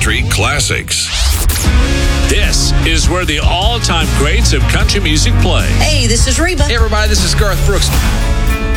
Country Classics. This is where the all-time greats of country music play. Hey, this is Reba. Hey, everybody, this is Garth Brooks.